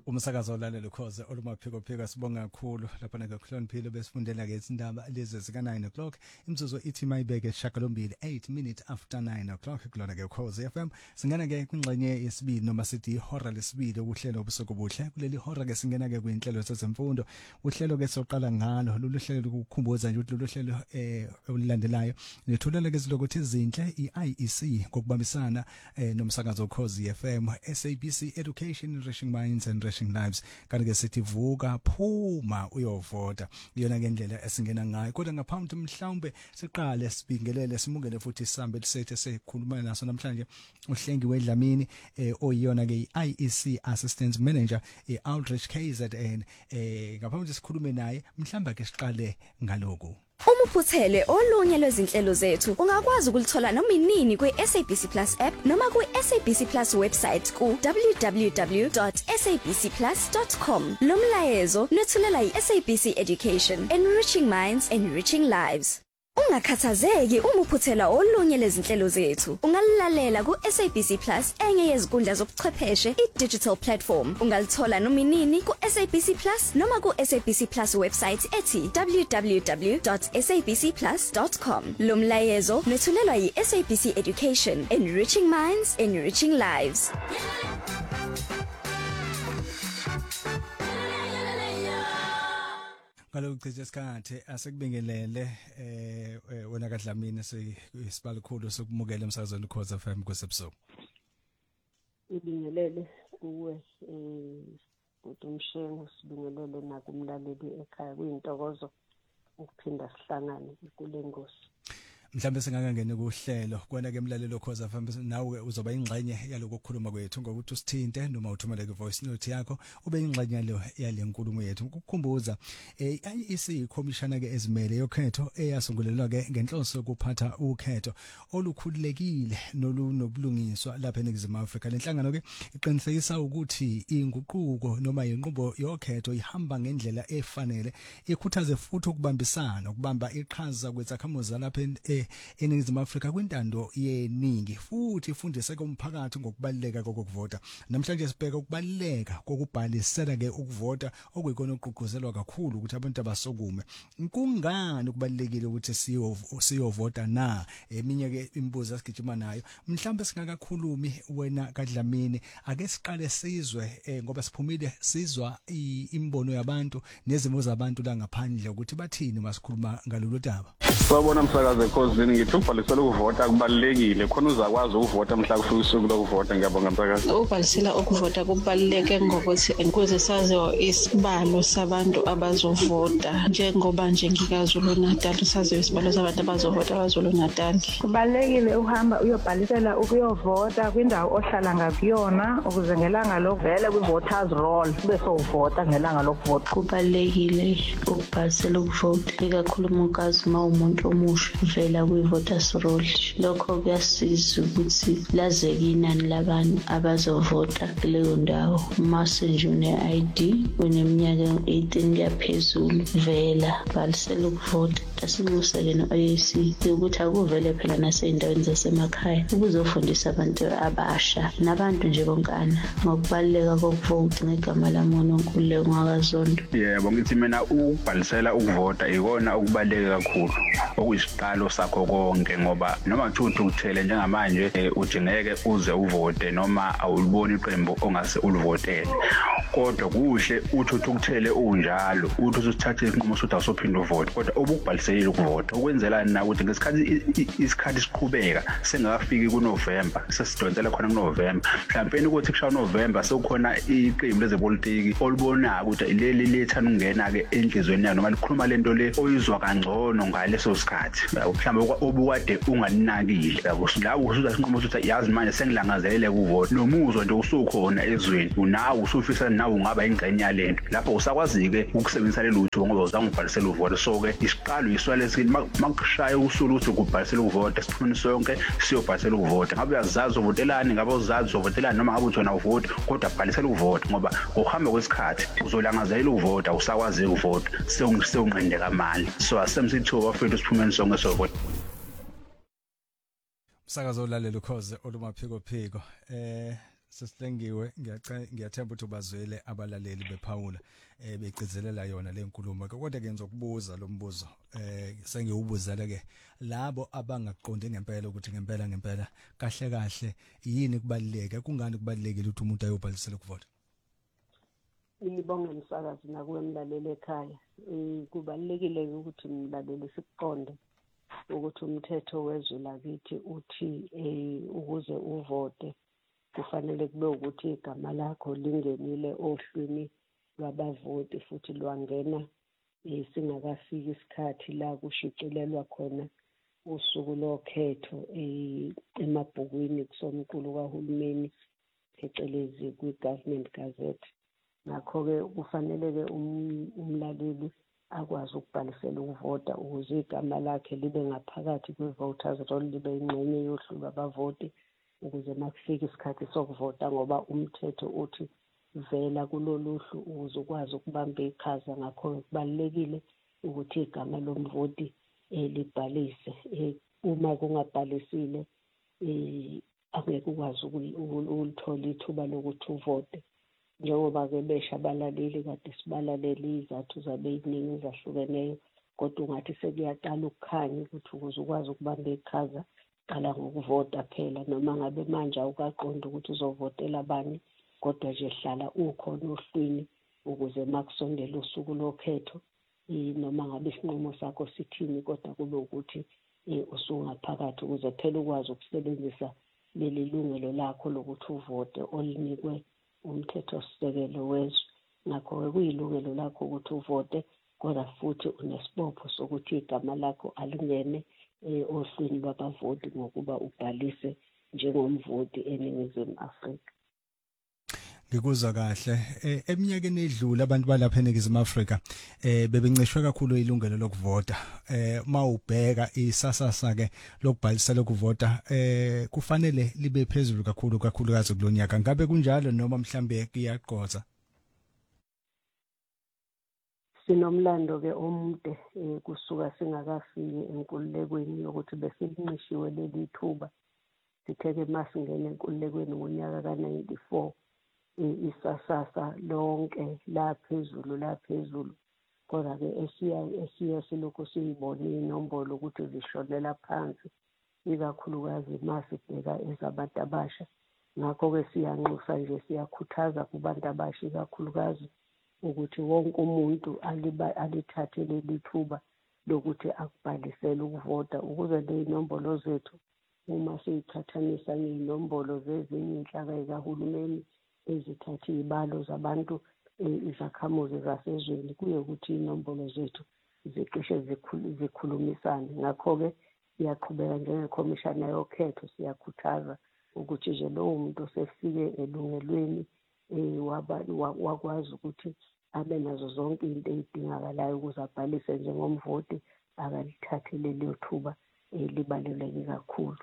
Umsakazo olalela ukhoze olumaphiko sibonga kakhulu lapha nakuhloniphile besifundela ke izindaba lezi zika 9 o'clock imzuzu ithi mayibeke 8 minutes after 9 o'clock kulona ke ukhoze FM singena ke kwingxenye yesibili noma sithi ihora lesibili ukuhlelo obusuku buhle kuleli hora ke singena ke kwinhlelo zezemfundo uhlelo ke soqala ngalo lolu hlelo ukukhumbuza nje ukuthi lolu hlelo olulandelayo nitholela ke izilokuthi izinhle iIEC kokubambisana nomsakazo ukhoze FM SABC Education Enriching Minds and Lives kanti ke sithi vuka phuma uyovota iyona ke indlela esingena ngayo kodwa ngaphambi mhlawumbe siqale sibingelele simungele futhi isambe lisethe sekhuluma naso namhlanje uHlengi Wedlamini oyiyona ke iIEC Assistant Manager eOutreach KZN ngaphambi sikhulume naye mhlawumbe ke siqale ngaloku. Uma uphuthele olunye lwezinhlelo zethu ungakwazi ukulithola noma inini kwi-SABC Plus app noma kwi-SABC Plus website ku www.sabcplus.com. Lo mlayezo nethulela yi-SABC Education Enriching Minds Enriching Lives. Ungakhathazeki uma uphuthela olunye lezinhlelo zethu. Ungalilalela ku-SABC Plus enye yezinkundla zobuchwepheshe i-digital platform. Ungalithola noma inini ku-SABC Plus noma ku-SABC Plus website ethi www.sabcplus.com. Lo mlayezo nethulelwa yi-SABC Education Enriching Minds Enriching Lives. Ngalo kuchitha isikhathi asekubingelele wena kaDlamini sibalikhulu sokumukela emsakazweni ukhoze FM kusebusuku. Ibingelele kuwe uTumshengo sibingelele nakumlaleli ekhaya kuyintokozo ukuphinda sihlangane kule ngosi. Mhlambe singakangena kuhlelo kwena ke emlalelo ukhoze FM nawe uzoba ingxenye yaloko ukukhuluma kwethu ngokuthi usithinte noma uthumele ke voice note yakho ube ingxenye yale nkulumo yethu ukukhumbuza iIEC Commissioner ke ezimele yokhetho eyasungulelwa ke ngenhloso yokuphatha ukhetho olukhululekile nolunobulungiswa lapha eNingizimu Afrika. Lenhlangano ke iqinisekisa ukuthi inguquko noma inqubo yokhetho ihamba ngendlela efanele ikhuthaze futhi ukubambisana ukubamba iqhaza kwezakhamuzi lapha eNingizimu Afrika kwintando yeningi futhi ifundise komphakathi ngokubaleka kokuvota. Namhlanje sibheka ukubaleka kokubhalisela ke ukuvota okuyikona ogqugquzelwa kakhulu ukuthi abantu abasokume. Kungani kubalekile ukuthi siyovota na? Eminye ke imibuzo asigijima nayo. Mhlawumbe singakakhulumi wena kaDlamini ake siqale sizwe ngoba siphumile sizwa imbono yabantu nezimo zabantu la ngaphandle ukuthi bathini masikhuluma ngalolu daba. Sawubona msakaze Khosini ngithi ubhalisela ukuvota kubalekile khona uzakwazi ukuvota mhla kufika usuku lokuvota ngiyabonga msakaze. Ubhalisela ukuvota kubaleke ngokuthi ukuze sazi isibalo sabantu abazovota njengoba nje ngikaZulu Natal sazi isibalo sabantu abazovota kwaZulu Natal. Kubalekile uhamba uyobhalisela ukuyovota kwindawo ohlala ngakuyona ukuze ngelanga lokuvele kwi-voters roll bese uvota ngelanga lokuvota. Kubalekile ukubhalisela ukuvota ikakhulukazi umuntu omusha vela kwi-voters roll. Lokho kuyasiza ukuthi lazeke inani labantu abazovota kuleyo ndawo. Mase nje une-ID uneminyaka 18 kuyaphezulu vela bhalisela ukuvota. Asinxuseke no-IEC ukuthi akuvele phela nasey'ndaweni zasemakhaya ukuzofundisa abantu abasha nabantu nje bonkana ngokubaluleka kokuvota ngegama laMonkulunkulu ngakazondo. Yebo ngithi mina ukubhalisela ukuvota ikona okubaluleke kakhulu okuyisiqalo sakho konke ngoba noma kuthiwa ukuthele njengamanje udingeke uze uvote noma awuliboni iqembu ongase ulivotele kodwa kuhle uthi ukuthele unjalo uthi usithathe isinqumo sokuthi awusophinda uvote kodwa obukubhalisela ukuvota ukwenzelani na ukuthi isikhathi siqhubeka sengakafiki kuNovember sesidonsela khona kuNovember mhlawumbe ukuthi kushawa uNovember sekukhona iqembu lezepolitiki olibona ukuthi ileli lethana ungena ke enhlizweni yakhe noma likhuluma lento le oyizwa kangcono ngaleso sikhathi mhlawumbe obukade ungalinakile yabo la usuza isinqumo sokuthi yazi manje sengilangazelele ukuvota nomuzwa nje usukhona ezweni unawo usufisa nawo ungaba ingxenye yalento lapho usakwazi ke ukusebenzisa lelutho ngoba uzange ubhalisele uvota so ke isiqalo iswale esithi makushaya usulu ukuthi ukubhalisela ukuvota sifuna sonke siyobhalisela ukuvota ngabe uyazazi uvotelani ngabe uzazi uvotelani noma ngabe uthona uvota kodwa bhalisela ukuvota ngoba ngokuhamba kwesikhathi uzolangazelela ukuvota usakwazi ukuvota sewunqende kamali so asemsithuba bafethu siphumeni sonke sovota. Msakazo olalela ukhoze olumaphiko Sesihlengiwe ngiyathemba ukuthi ubazwele abalaleli bephawula begcizelela yona le nkulumo kodwa ke ngizokubuza lo mbuzo sengiwubuzela ke labo abangaqondi ngempela ukuthi ngempela kahle yini kubaluleke kungani kubalulekile ukuthi umuntu ayobhalisela ukuvota. Ngibonga umsakazi nakuwe mlaleli ekhaya kubalulekile ukuthi umlaleli siqonde ukuthi umthetho wezwe lakithi uthi ukuze uvote kufanele kube ukuthi igama lakho lingenile ohlwini lwabavoti futhi lwangena singakafiki isikhathi la kushicilelwa khona usuku lokhetho emabhukwini kusomqulu kahulumeni phecelezi kwi-Government Gazette. Ngakho-ke kufanele-ke umlaleli akwazi ukubhalisela ukuvota ukuze igama lakhe libe ngaphakathi kwe-voters roll, libe ingxenye yohlu lwabavoti ukuze makufika isikhathi sokuvota, ngoba umthetho uthi vela kuloluhlu ukuze ukwazi ukubamba iqhaza. Ngakho kubalulekile ukuthi igama lomvoti libhalise. Uma kungabhalisile angeke ukwazi ukulithola ithuba lokuthi uvote. Njengoba-ke besha abalaleli kade sibalaleli izathu zabe eziningi ezahlukeneyo, kodwa ungathi sekuyaqala ukukhanya ukuthi ukuze ukwazi ukubamba iqhaza qala ngokuvota phela, noma ngabe manje awukaqonda ukuthi uzovotela abani, kodwa nje hlala ukhona ohlwini ukuze makusondela usuku lokhetho noma ngabe isinqumo sakho sithini, kodwa kube ukuthi usungaphakathi ukuze phela ukwazi ukusebenzisa leli lungelo lakho lokuthi uvote olinikwe umthethosisekelo wezwe. Ngakho-ke kuyilungelo lakho ukuthi uvote, kodwa futhi unesibopho sokuthi igama lakho alingene ohlwini lwabavoti ngokuba ubhalise njengomvoti eNingizimu Afrika. Ngikuzwa kahle. Eminyakeni edlule abantu balapha eNingizimu Afrika bebencishwe kakhulu ilungelo lokuvota. Mawubheka isasasa ke lokubhalisela ukuvota kufanele libe phezulu kakhulukazi kulonyaka. Ngabe kunjalo noma mhlambe kuyaqoza? Sinomlando-ke omude kusuka singakafiki enkululekweni yokuthi beselincishiwe leli thuba. Sithe-ke masingena enkululekweni ngonyaka ka-94 isasasa lonke laphezulu, kodwa-ke esiya silokhu siyibone inombolo ukuthi zishonela phansi, ikakhulukazi masibheka ezabantu abasha. Ngakho-ke siyanxusa nje, siyakhuthaza kubantu abasha ikakhulukazi ukuthi wonke umuntu alithathe leli thuba lokuthi akubhalisele ukuvota, ukuze ley'nombolo zethu uma siyiqhathanisa ngey'nombolo zezinye inhlaka zikahulumeni ezithatha iy'balo zabantu izakhamuzi zasezweni, kuye ukuthi iy'nombolo zethu zicishe zikhulumisane. Ngakho-ke siyaqhubeka njengekhomishana yokhetho, siyakhuthaza ukuthi nje lowo muntu osefike elungelweni wakwazi ukuthi abe nazo zonke into ezidingakalayo ukuze abhalise njengomvoti, akalithathe leli thuba libaluleke kakhulu.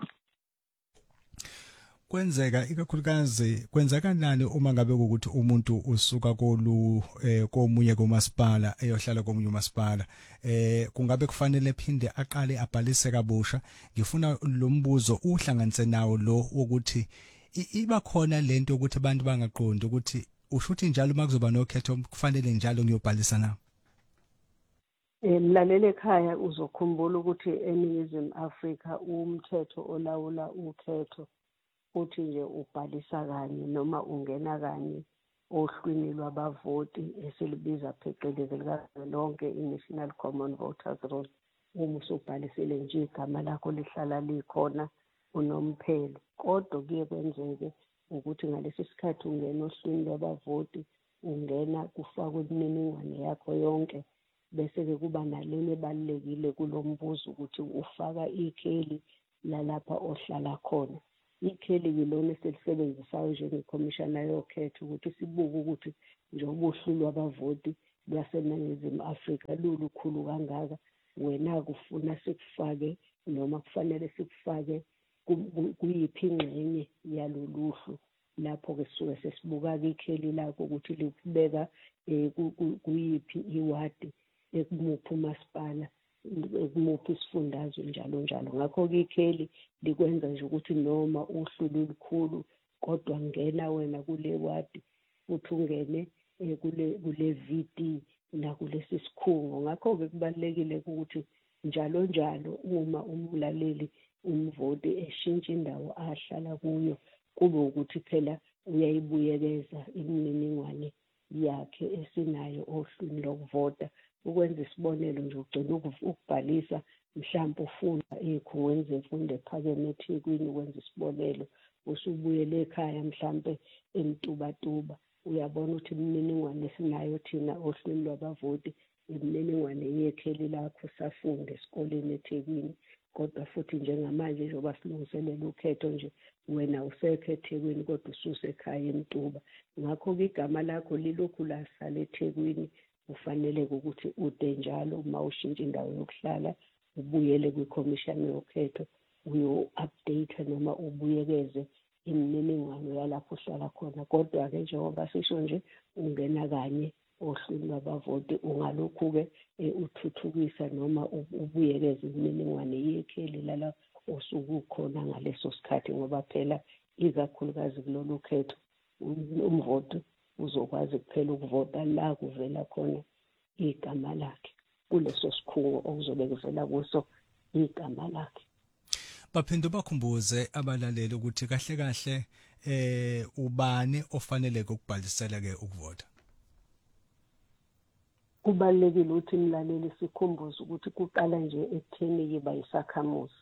Kwenzeka nani uma ngabe ukuthi umuntu usuka komunye komasipala eyohlala komunye umasipala, kungabe kufanele phinde aqale abhalise kabusha? Ngifuna lo mbuzo uhlanganise nawo lo wokuthi iba khona lento ukuthi abantu bangaqondi ukuthi ushuthi njalo uma kuzoba nokhetho kufanele njalo ngiyobhalisa nawo. Mlaleli ekhaya uzokhumbula ukuthi eNingizimu Afrika umthetho olawula ukhetho uthi nje ubhalisa kanye noma ungena kanye ohlwini lwabavoti esilibiza phecelezi likazwelonke i-National Common Voters Roll. Uma usubhalisile nje igama lakho lihlala likhona unomphelo, kodwa kuye kwenzeke ukuthi ngalesi sikhathi ungena ohlwini lwabavoti, ungena kufakwe imininingwane yakho yonke, bese-ke kuba naleli ebalulekile kulo mbuzo ukuthi ufaka ikheli lalapha ohlala khona. Ikheli yilona esilisebenzisayo njengekhomishana yokhetho ukuthi sibuke ukuthi njengoba uhlu lwabavoti lwaseNingizimu Afrika lulukhulu kangaka, wena kufuna sikufake noma kufanele sikufake kuyiphi ingxenye yaloluhlu. Lapho-ke sisuke sesibuka-ke ikheli lakho ukuthi likubeka kuyiphi iwadi, ekumuphi umasipala, ekumuphi isifundazwe njalo njalo. Ngakho-ke ikheli likwenza nje ukuthi noma uhlu lulukhulu kodwa ngena wena kule wadi uthi ungene kule VD nakulesi sikhungo. Ngakho-ke kubalulekile ukuthi njalo uma umlaleli umvoti eshintsha indawo ahlala kuyo kube ukuthi phela uyayibuyekeza imininingwane yakhe esinayo ohlwini lokuvota. Ukwenza isibonelo nje ugcina ukubhalisa mhlawumbe ufunda ey'khungweni zemfundo ephakeme eThekwini, ukwenza isibonelo usubuyele ekhaya mhlawumbe eMtubatuba, uyabona ukuthi imininingwane esinayo thina ohlwini lwabavoti imininingwane yekheli lakho safunda esikoleni eThekwini. Kodwa futhi njengamanje njengoba silungiselela ukhetho nje wena usekho eThekwini kodwa ususekhaya eMtuba. Ngakho-ke igama lakho lilokhu lahlala eThekwini, kufanele-ke ukuthi ude njalo uma ushintsha indawo yokuhlala ubuyele kwikhomishani yokhetho uyo-update noma ubuyekeze imininingwane yalapho uhlala khona. Kodwa-ke njengoba sisho nje ungena kanye ohlwini lwabavoti, ungalokhu-ke uthuthukisa noma ubuyekeze imininingwane yekheli lala osuke ukhona ngaleso sikhathi, ngoba phela ikakhulukazi kulolu khetho umvoti uzokwazi kuphela ukuvota la kuvela khona igama lakhe kuleso sikhungo okuzobe kuvela kuso igama lakhe. Baphinde bakhumbuze abalaleli ukuthi kahle kahle ubani ofanele ukubhalisela ke ukuvota. Kubalulekile ukuthi imlaleli sikhumbuze ukuthi kuqala nje ekutheni yiba yisakhamuzi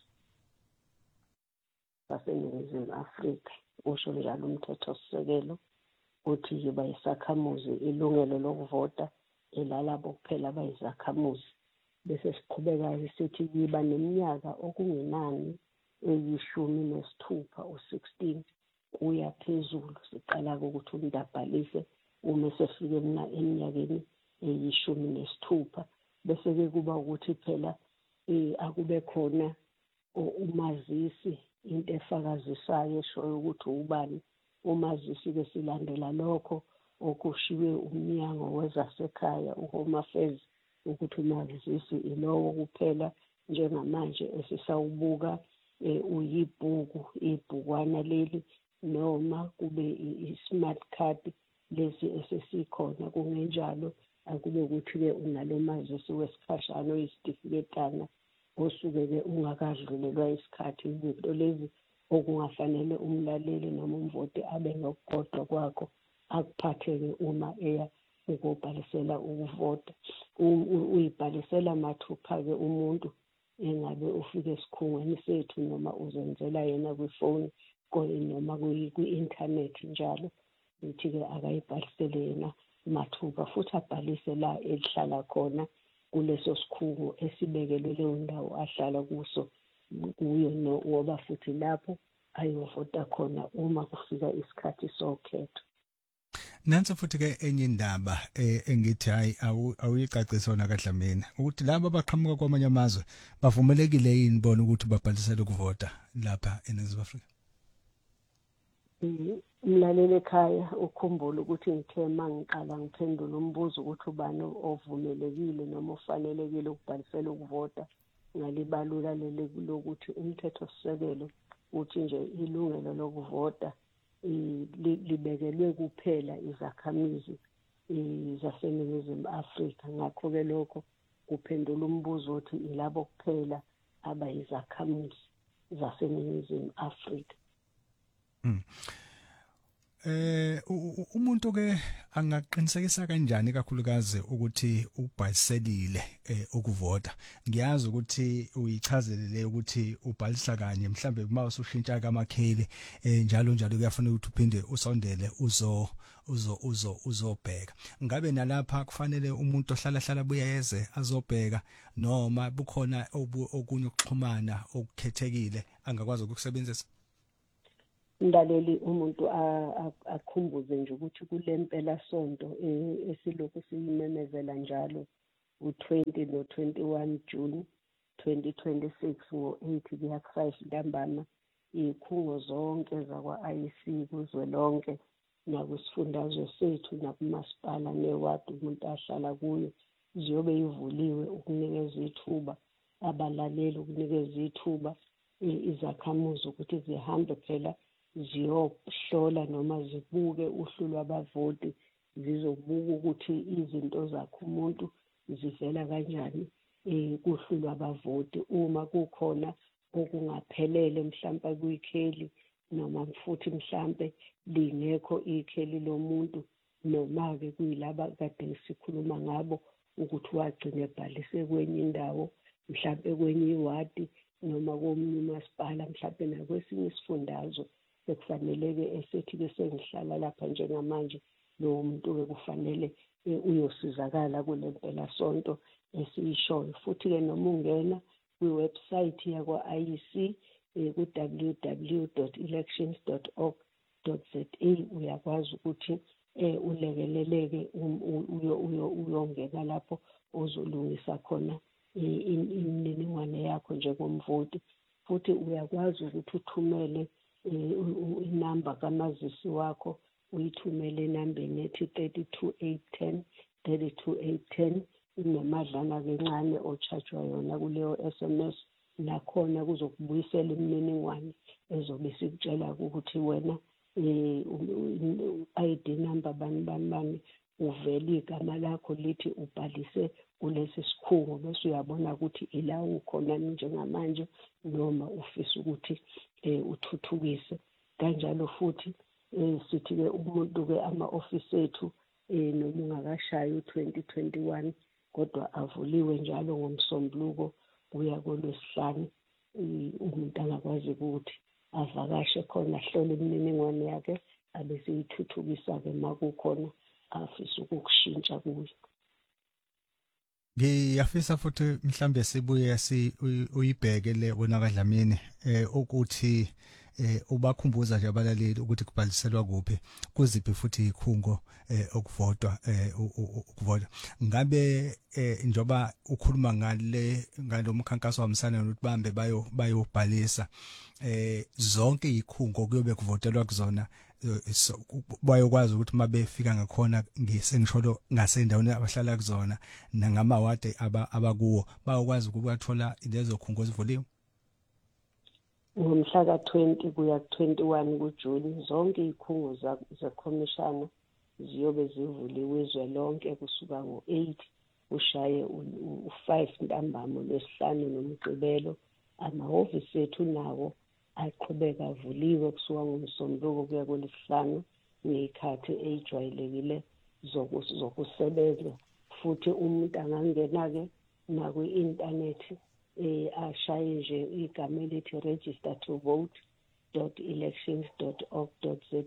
saseNingizimu Afrika. Usho njalo umthethosisekelo uthi yiba yisakhamuzi, ilungelo lokuvota elalabo kuphela abayizakhamuzi. Bese siqhubekayo sithi yiba neminyaka okungenani 16 u-16 kuya phezulu. Siqala ukuthi umuntu abhalise uma sefike eminyakeni 16, bese-ke kuba ukuthi phela akube khona umazisi, into efakazisayo eshoyo ukuthi ubani umazisi-ke. Silandela lokho okushiwe umnyango wezasekhaya, uHome Affairs, ukuthi umazisi ilowo kuphela njengamanje esisawubuka ibhukwana leli noma kube i-smart card lesi esesikhona. Kungenjalo akube ukuthi-ke unalo mazisi wesikhashana oyisitifiketana osuke-ke ungakadlulelwa isikhathi. Izinto lezi okungafanele umlaleli noma umvoti abe ngokugodwa kwakho akuphathe-ke uma eya ukubhalisela ukuvota. Uyibhalisela mathupha-ke umuntu engabe ufike esikhungweni sethu noma uzenzela yena kwifoni noma kwi-inthanethi njalo, uthi-ke akayibhalisele yena mathupha futhi abhalise la elihlala khona kuleso sikhungo esibekelwe leyo ndawo ahlala kuso kuyo, ngoba futhi lapho ayovota khona uma kufika isikhathi sokhetho. Nansi futhi-ke enye indaba engithi hayi awuyicacisa wona kaDlamini ukuthi laba abaqhamuka kwamanye amazwe bavumelekile yini bona ukuthi babhalisele ukuvota lapha eNingizimu Afrika? Umlaleli ekhaya ukhumbule ukuthi ngithe mangiqala ngiphendula umbuzo ukuthi ubani ovumelekile noma ufanelekile ukubhalisela ukuvota, ngalibalula leli lokuthi umthethosisekelo uthi nje ilungelo lokuvota libekelwe kuphela izakhamizi zaseNingizimu Afrika. Ngakho-ke lokho kuphendula umbuzo othi ilabo kuphela abayizakhamuzi zaseNingizimu Afrika. Umuntu ke angaqinisekisa kanjani kakhulukazi ukuthi ubhaliselile ukuvota? Ngiyazi ukuthi uyichazelele ukuthi ubhalisa kanye mhlambe uma usushintsha kamakheli njalo kuyafanele ukuthi uphinde usondele uzobheka. Ngabe nalapha kufanele umuntu ohlala buyeze azobheka noma bukhona okunye ukuxhumana okukhethekile angakwazi ukusebenzisa? Ndaleli umuntu akhumbuze nje ukuthi kule mpela sonto esilokhu siyimemezela njalo u-20 no-21 June 2026 ngo-8 kuya ku-5 ntambama, izikhungo zonke zakwa-IEC kuzwelonke nakusifundazwe sethu nakumasipala newadi umuntu ahlala kuyo ziyobe yivuliwe ukunikeza ithuba abalaleli, ukunikeza ithuba izakhamuzi ukuthi zihambe phela ziyohlola noma zibuke uhlu lwabavoti, zizobuka ukuthi izinto zakhe umuntu zivela kanjani kuhlu lwabavoti. Uma kukhona okungaphelele mhlawumbe kuyikheli noma futhi mhlawumbe lingekho ikheli lomuntu, noma-ke kuyilaba kade sikhuluma ngabo ukuthi wagcina ebhalise kwenye indawo, mhlawumbe kwenye iwadi noma komunye umasipala, mhlawumbe nakwesinye isifundazwe, bekufanele-ke esethi-ke sengihlala lapha njengamanje, lowo muntu-ke kufanele uyosizakala kule mpelasonto esiyishoyo. Futhi-ke noma ungena kwiwebsayithi yakwa-IEC ku-www.elections.org.za uyakwazi ukuthi ulekeleleke uyongena lapho ozolungisa khona imininingwane yakho njengomvoti. Futhi uyakwazi ukuthi uthumele inamba kamazisi wakho, uyithumele enambeni ethi 32810 32810, inemadlana-ke encane ochajwa yona kuleyo SMS. Nakhona kuzokubuyisela imininingwane ezobe sikutshela ukuthi wena ID number bani uvela igama lakho lithi ubhalise kulesi sikhungo, bese uyabona ukuthi ila ukhona njengamanje noma ufisa ukuthi uthuthukise kanjalo. Futhi sithi-ke umuntu-ke ama-ofisi ethu noma ungakashayi u-2021 kodwa avuliwe njalo ngomsombuluko kuya koLwesihlanu, umuntu angakwazi ukuthi avakashe khona ahlole imininingwane yakhe abese yithuthukisa-ke makukhona afisa ukukushintsha kuyo. Ngiyafisa futhi mhlambe sibuye uyibhekele wena kaDlamini ukuthi ubakhumbuza nje abalaleli ukuthi kubhaliselwa kuphi, kuziphi futhi ikhungo okuvotwa ukuvota. Ngabe njoba ukhuluma ngalomkhankaso wamsana nokuthi bambe bayobhalisa zonke ikhungo kuyobe kuvotelwa kuzona, bayokwazi ukuthi mabefika ngakhona ngisengisholo ngasendaweni abahlala kuzona nangamawadi abakuwo bayokwazi ukuthola lezo khungo zivuliwe. Ngomhla ka-20 kuya ku-21 kuJuni zonke izikhungo zekhomishana ziyobe zivuliwe izwe lonke kusuka ngo-8 ushaye u5 ntambama lwesihlanu nomgqibelo. Amahhovisi ethu nawo aqhubeka avuliwe kusuka ngomsombuluko kuya koLwesihlanu ngezikhathi ejwayelekile zokusebenza. Futhi umuntu angangena-ke nakwi-intanethi ashaye nje igama elithi register-to-vote.elections.org.za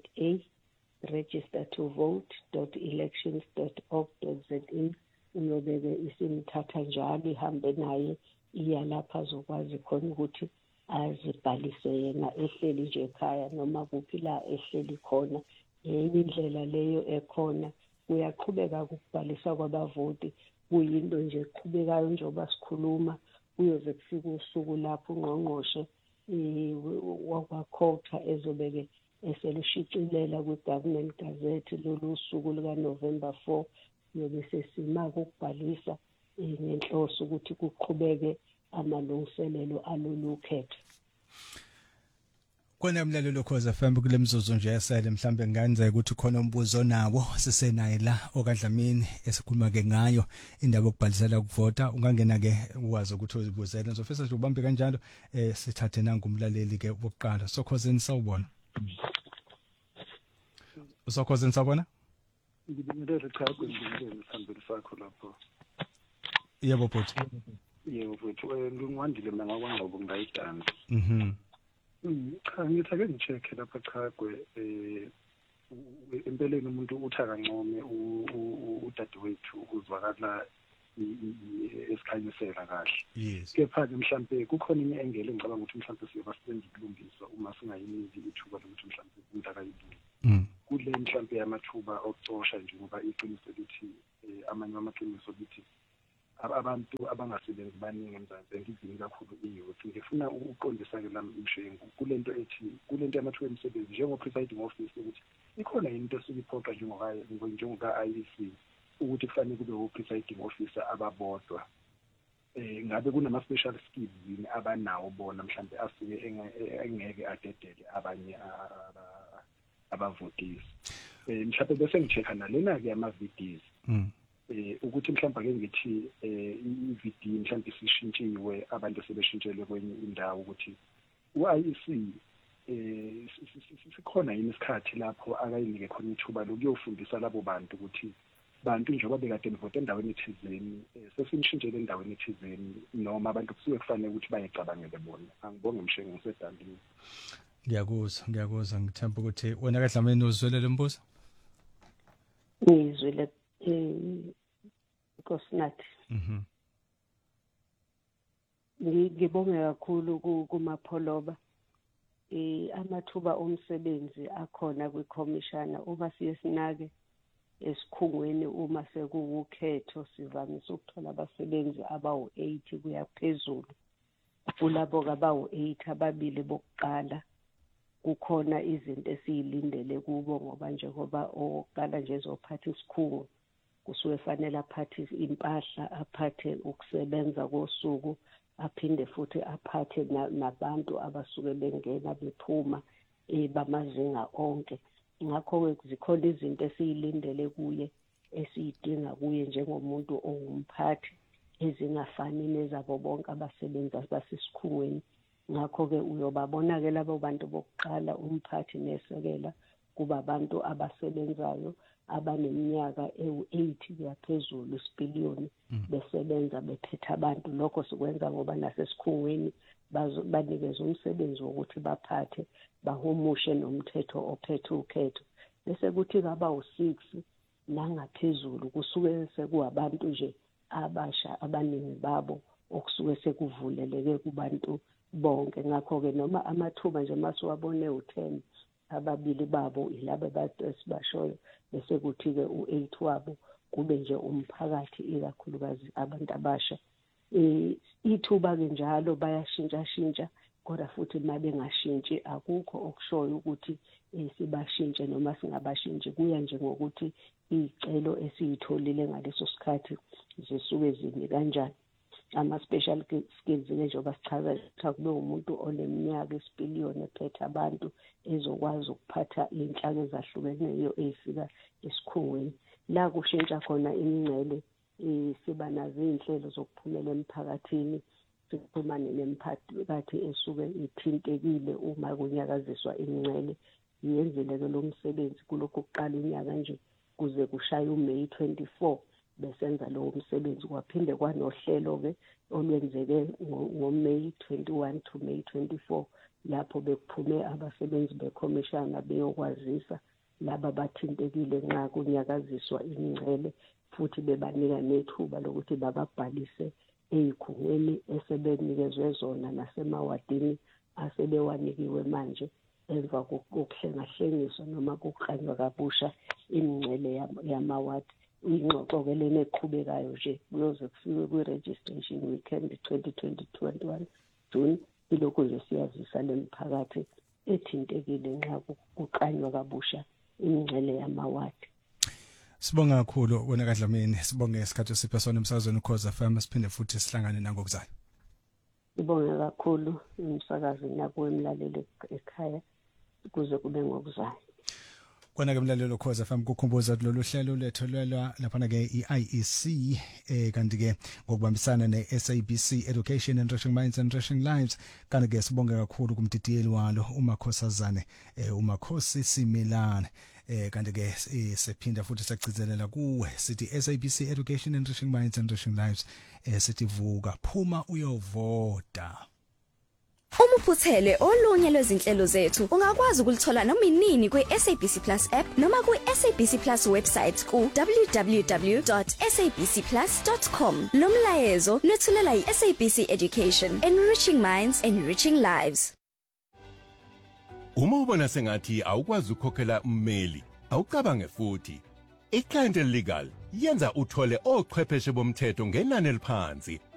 register-to-vote.elections.org.za. Uyobeke isimthatha njalo ihambe naye iya lapha azokwazi khona ukuthi azibhalise yena ehleli nje ekhaya noma kuphi la ehleli khona. Indlela leyo ekhona kuyaqhubeka ukubhalisa kwabavoti, kuyinto nje eqhubekayo njengoba sikhuluma. Kuyoze kufike usuku lapho ungqongqoshe wakwakhotha ezobeke eselishicilela kwi-Government Gazette lolu suku luka-November 4. Yobe sesimaka ukubhalisa ngenhloso ukuthi kuqhubeke amalungiselelo alolu khetho. Kona mlalelo Khoza FM kule mzuzu nje esele mhlambe ngenzeka ukuthi khona umbuzo nawo sisenaye la okaDlamini esikhuluma ke ngayo indaba yokubhalisela ukuvota. Ungangena ke ukwazi ukuthi uzibuzele ngizofisa nje ubambe kanjalo sithathe nangu umlaleli ke wokuqala. Sokhozeni sawubona. Usokhozeni sawubona? Ngibingelele cha kwenzekile isihambeli sakho lapho. Yebo bhuti. Yebo bhuti, ngingwandile mina ngakwanqobo ngayidana. Cha ngithi ake ngicheck lapha cha empeleni umuntu uthi akancome udadewethu uzwakala esikhanyisela kahle. Yes. Kepha-ke mhlambe kukhona inye engele ngicabanga ukuthi mhlambe siyoba sibenza ukulungiswa uma singayiniki ithuba lokuthi mhlambe umuntu akayibili. Kule mhlambe yamathuba okucosha nje ngoba iqiniso lithi amanye amaqiniso lithi abantu abangasebenzi baningi eMzansi ngizini kakhulu iyouth. Ngifuna uqondisa ke la mshengu kulento yamathuba emisebenzi njengo-presiding office ukuthi ikhona into esiyiphoqa njengoka-IEC ukuthi kufanele kube o-presiding officer ababodwa ngabe kunama special skills yini abanawo bona mhlambe asuke engeke adedele abanye abavotisi mhlawumbe bese ngichecka nalena ke ama videos ukuthi mhlawumbe ake ngithi i-video mhlawumbe sishintshiwe abantu sebeshintshelwe kwenye indawo ukuthi uIEC sikhona yini isikhathi lapho akayinike khona ithuba lokuyofundisa labo bantu ukuthi bantu njengoba bekade nivote endaweni ethizeni sesimshintshele endaweni ethizeni noma abantu kusuke kufanele ukuthi bayicabangele bona. Angibonge Mshengu ngisedandini. Ngiyakuzwa ngithemba ukuthi wena kaDlamini uzwele lo mbuzo. Ngizwele Nkosinathi. Ngibonge kakhulu kumapholoba amathuba omsebenzi akhona kwikhomishana uma siye sinake esikhungweni uma sekuwukhetho sivamise ukuthola abasebenzi abawu8 kuya phezulu kulabo abawu8 ababili bokuqala kukhona izinto esiyilindele kubo ngoba njengoba oqala nje ezophatha isikhungo kusuke fanele aphathe impahla aphathe ukusebenza kosuku aphinde futhi aphathe nabantu abasuke bengena bephuma bamazinga onke. Ngakho ke zikhona izinto esiyilindele kuye esiyidinga kuye njengomuntu ongumphathi ezingafani nezabo bonke abasebenzi basesikhungweni. Ngakho ke uyobabona ke labo bantu bokuqala umphathi nesekela kuba abantu abasebenzayo abaneminyaka ewu8 kuyaphezulu isipiliyoni besebenza bephethe abantu. Lokho sikwenza ngoba nasesikhungweni banikeza umsebenzi wokuthi baphathe bahumushe nomthetho ophethe ukhetho bese kuthi ngaba6 nangaphezulu kusuke sekuwabantu nje abasha abaningi babo okusuke sekuvuleleke kubantu bonke. Ngakho ke noma amathuba nje masuwabone u10 ababili babo ilabo abantu esibashoyo bese kuthi ke u8 wabo kube nje umphakathi ikakhulukazi abantu abasha. Ithuba ke njalo bayashintsha kodwa futhi mabengashintshi akukho okushoyo ukuthi sibashintshe noma singabashintshi kuya nje ngokuthi izicelo esiyitholile ngaleso sikhathi zisuke zimi kanjani. Ama special skills njengoba sichaza ukuthi kube umuntu oneminyaka isipiliyoni ephethe abantu ezokwazi ukuphatha inhlaka ezahlukeneyo ezifika esikhungweni la kushintsha khona imingcele. Siba nazo inhlelo zokuphumela emphakathini siphumane nemphakathi esuke ithintekile uma kunyakaziswa imingcele yenzele ke lo msebenzi kulokho kuqala unyaka nje kuze kushaye uMay 24 besenza lo msebenzi. Kwaphinde kwanohlelo ke olwenzeke ngoMay 21 to May 24 lapho bekuphume abasebenzi bekhomishana beyokwazisa laba bathintekile nxa kunyakaziswa imingcele futhi bebanika nethuba lokuthi bababhalise ezikhungweni esebenikezwe zona nasemawadini asebewanikiwe manje emva kokuhlengahlengiswa noma kokuklanywa kabusha imingcele yamawadi. Ingxoxo ke lena eqhubekayo nje kuyoze kufike kwi-registration weekend 2021 June ilokho nje siyazisa lemphakathi ethintekile nxa kuqanywa kabusha imingcele yamawadi. Sibonga kakhulu wena kaDlamini, sibonge isikhathi siphe sona emsakazweni ukhoza FM siphinde futhi sihlangane nangokuzayo. Sibonga kakhulu umsakazi nako emlaleli ekhaya kuze kube ngokuzayo. Kona ke mlalelo ukhoza FM kukhumbuza lolu hlelo letholelwa lapha ke iIEC kanti ke ngokubambisana neSABC Education Enriching Minds and Enriching Lives. Kanti ke sibonge kakhulu kumdidiyeli walo uMakhosazane uMakhosi Similane. Kanti ke sephinda futhi sacicizelela kuwe sithi SABC Education Enriching Minds and Enriching Lives sithi vuka phuma uyovota. Uma uphuthele olunye lwezinhlelo zethu ungakwazi ukulithola noma inini kwi-SABC Plus app noma kwi-SABC Plus website ku www.sabcplus.com. Lo mlayezo lethulela iSABC Education Enriching Minds Enriching Lives. Uma ubona sengathi awukwazi ukukhokhela ummeli, awucabange futhi. iClientele Legal yenza uthole ochwepheshe bomthetho ngenani eliphansi.